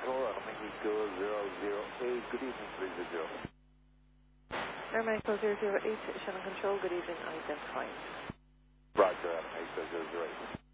Control, Mexico 008, good evening, 30. Air Mexico 008, Shannon Control, good evening, identified. Roger, Mexico 008.